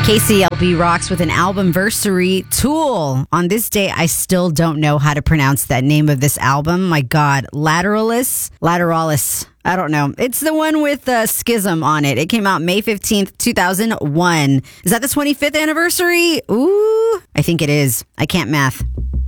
KCLB rocks with an albumversary. Tool. On this day, I still don't know how to pronounce that name of this album. My God. Lateralis. I don't know. It's the one with Schism on it. It came out May 15th, 2001. Is that the 25th anniversary? Ooh, I think it is. I can't math.